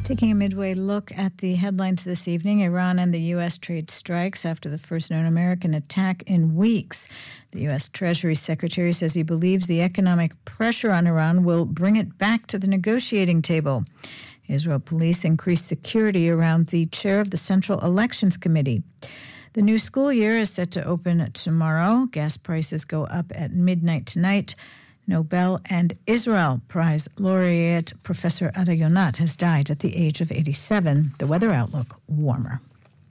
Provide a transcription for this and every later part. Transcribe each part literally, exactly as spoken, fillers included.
Taking a midway look at the headlines this evening, Iran and the U S trade strikes after the first known American attack in weeks. The U S Treasury Secretary says he believes the economic pressure on Iran will bring it back to the negotiating table. Israel police increased security around the chair of the Central Elections Committee. The new school year is set to open tomorrow. Gas prices go up at midnight tonight. Nobel and Israel Prize laureate Professor Ada Yonat has died at the age of eighty-seven. The weather outlook, warmer.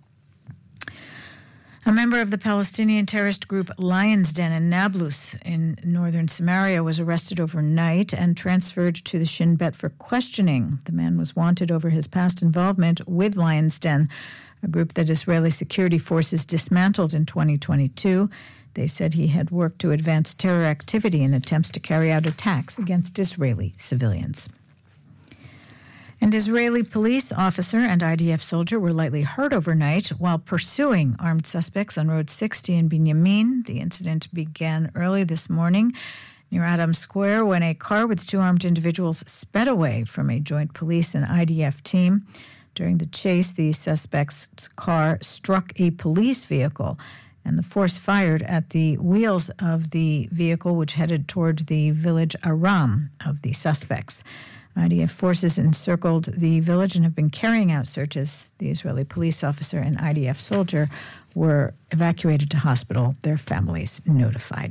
A member of the Palestinian terrorist group Lion's Den in Nablus in northern Samaria was arrested overnight and transferred to the Shin Bet for questioning. The man was wanted over his past involvement with Lion's Den, a group that Israeli security forces dismantled in twenty twenty-two. They said he had worked to advance terror activity in attempts to carry out attacks against Israeli civilians. An Israeli police officer and I D F soldier were lightly hurt overnight while pursuing armed suspects on Road sixty in Binyamin. The incident began early this morning near Adams Square when a car with two armed individuals sped away from a joint police and I D F team. During the chase, the suspect's car struck a police vehicle, and the force fired at the wheels of the vehicle, which headed toward the village Aram of the suspects. I D F forces encircled the village and have been carrying out searches. The Israeli police officer and I D F soldier were evacuated to hospital, their families notified.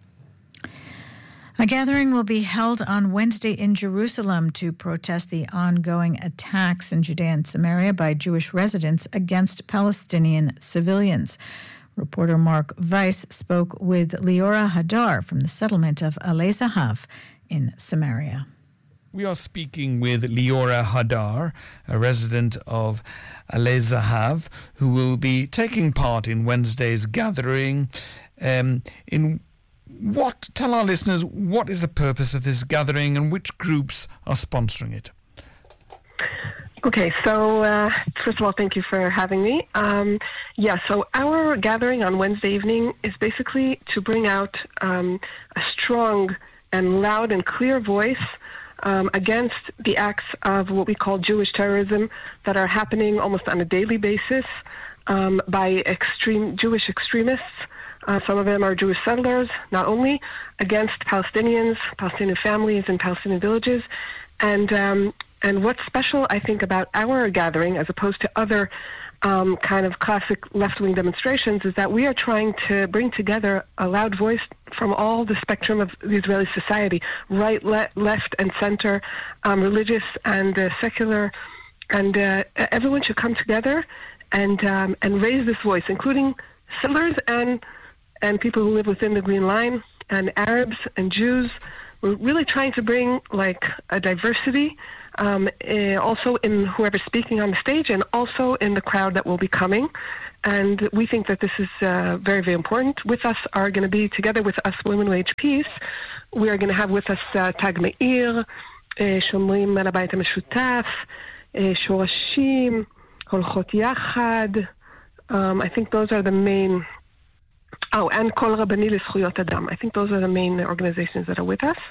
A gathering will be held on Wednesday in Jerusalem to protest the ongoing attacks in Judea and Samaria by Jewish residents against Palestinian civilians. Reporter Mark Weiss spoke with Liora Hadar from the settlement of Alei Zahav in Samaria. We are speaking with Liora Hadar, a resident of Alei Zahav, who will be taking part in Wednesday's gathering. Um, in what? Tell our listeners, what is the purpose of this gathering and which groups are sponsoring it? Okay, so uh, first of all, thank you for having me. Um, yeah, so our gathering on Wednesday evening is basically to bring out um, a strong and loud and clear voice um, against the acts of what we call Jewish terrorism that are happening almost on a daily basis um, by extreme Jewish extremists. Uh, some of them are Jewish settlers, not only, against Palestinians, Palestinian families, and Palestinian villages. And um, and what's special, I think, about our gathering, as opposed to other um, kind of classic left-wing demonstrations, is that we are trying to bring together a loud voice from all the spectrum of the Israeli society, right, le- left, and center, um, religious and uh, secular, and uh, everyone should come together and um, and raise this voice, including settlers and and people who live within the Green Line, and Arabs and Jews. We're really trying to bring like a diversity um, uh, also in whoever's speaking on the stage and also in the crowd that will be coming. And we think that this is uh, very, very important. With us are going to be, together with us, Women Wage Peace, we are going to have with us uh, Tag Meir, Shomrim al Habayit HaMeshutaf, Shorashim, Holchot Yachad. Um, I think those are the main... Oh, and Kol Rabani L'Zchuyot Adam. I think those are the main organizations that are with us.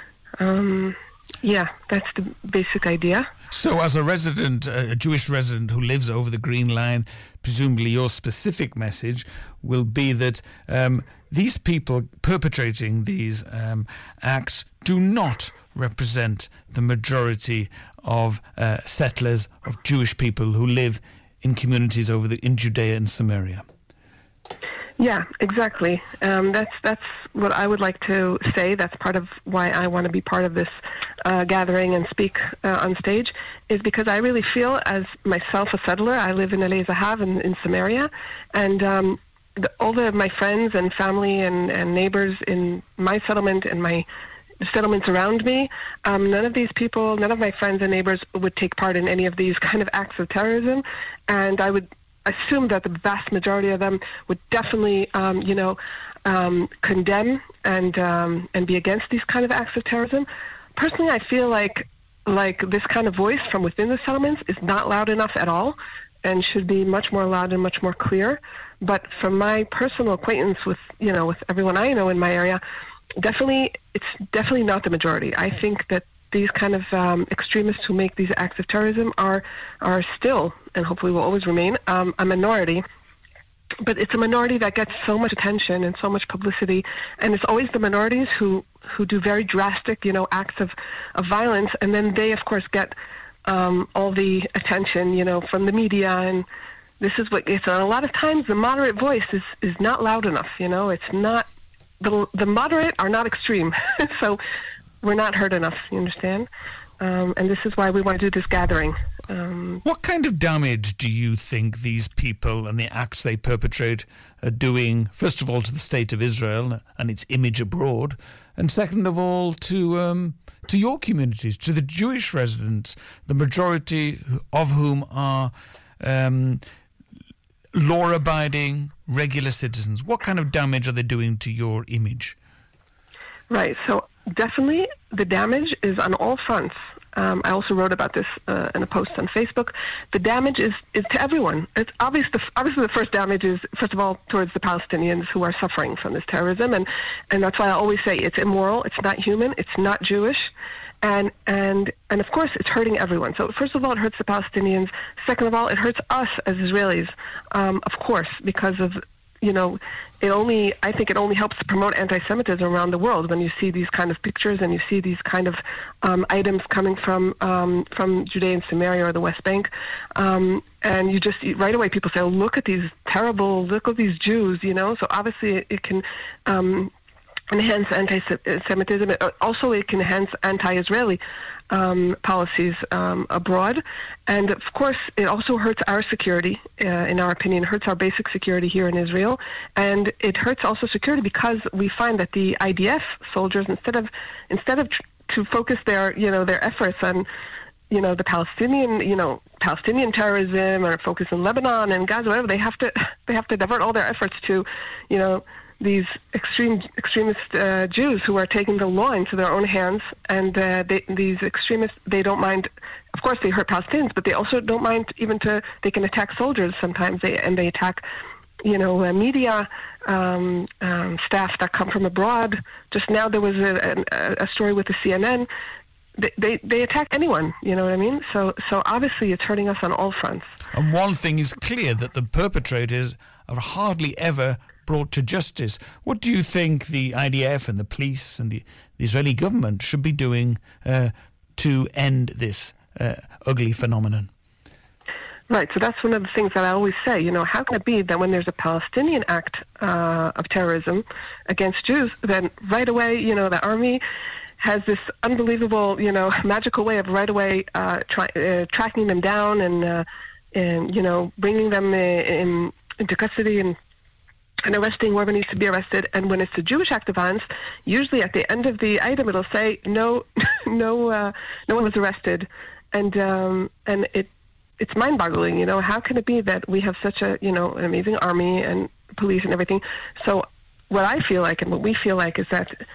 Um, yeah, that's the basic idea. So as a resident, a Jewish resident who lives over the Green Line, presumably your specific message will be that um, these people perpetrating these um, acts do not represent the majority of uh, settlers, of Jewish people who live in communities over the, in Judea and Samaria. Yeah, exactly. Um, that's that's what I would like to say. That's part of why I want to be part of this uh, gathering and speak uh, on stage, is because I really feel, as myself a settler, I live in Alei Zahav in, in Samaria, and um, the, all of my friends and family and, and neighbors in my settlement and my settlements around me, um, none of these people, none of my friends and neighbors would take part in any of these kind of acts of terrorism, and I would assume that the vast majority of them would definitely, um, you know, um, condemn and um, and be against these kind of acts of terrorism. Personally, I feel like like this kind of voice from within the settlements is not loud enough at all, and should be much more loud and much more clear. But from my personal acquaintance with, you know, with everyone I know in my area, definitely it's definitely not the majority. I think that these kind of um, extremists who make these acts of terrorism are are still, and hopefully will always remain, um, a minority. But it's a minority that gets so much attention and so much publicity, and it's always the minorities who, who do very drastic, you know, acts of, of violence, and then they, of course, get um, all the attention, you know, from the media. And this is what it's. A lot of times, the moderate voice is, is not loud enough. You know, it's not the the moderate are not extreme, so we're not heard enough. You understand? Um, and this is why we want to do this gathering. Um, what kind of damage do you think these people and the acts they perpetrate are doing, first of all, to the state of Israel and its image abroad, and second of all, to um, to your communities, to the Jewish residents, the majority of whom are um, law-abiding, regular citizens? What kind of damage are they doing to your image? Right, so definitely the damage is on all fronts. Um, I also wrote about this uh, in a post on Facebook. The damage is, is to everyone. It's obvious. The, obviously, the first damage is, first of all, towards the Palestinians who are suffering from this terrorism, and, and that's why I always say it's immoral, it's not human, it's not Jewish, and and and of course, it's hurting everyone. So first of all, it hurts the Palestinians. Second of all, it hurts us as Israelis, um, of course, because of, you know, it only, I think it only helps to promote anti-Semitism around the world when you see these kind of pictures and you see these kind of um, items coming from um, from Judea and Samaria or the West Bank. Um, and you just, right away people say, oh, look at these terrible, look at these Jews, you know. So obviously it, it can um, enhance anti-Semitism. Also, it can enhance anti-Israeli um, policies um, abroad. And, of course, it also hurts our security, uh, in our opinion. It hurts our basic security here in Israel. And it hurts also security because we find that the I D F soldiers, instead of instead of tr- to focus their, you know, their efforts on, you know, the Palestinian, you know, Palestinian terrorism, or focus in Lebanon and Gaza, whatever, they have to they have to divert all their efforts to, you know, these extreme extremist uh, Jews who are taking the law into their own hands. And uh, they, these extremists, they don't mind. Of course, they hurt Palestinians, but they also don't mind even to. They can attack soldiers sometimes, they, and they attack, you know, uh, media um, um, staff that come from abroad. Just now, there was a, a, a story with the C N N. They, they they attack anyone, you know what I mean? So so obviously it's hurting us on all fronts. And one thing is clear, that the perpetrators are hardly ever brought to justice. What do you think the I D F and the police and the, the Israeli government should be doing uh, to end this uh, ugly phenomenon? Right, so that's one of the things that I always say, you know, how can it be that when there's a Palestinian act uh, of terrorism against Jews, then right away, you know, the army has this unbelievable, you know, magical way of right away uh, try, uh, tracking them down and, uh, and, you know, bringing them in, into custody and and arresting whoever needs to be arrested. And when it's a Jewish act of violence, usually at the end of the item it'll say no, no, uh, no one was arrested, and um, and it it's mind-boggling. You know, how can it be that we have such a you know an amazing army and police and everything? So what I feel like and what we feel like is that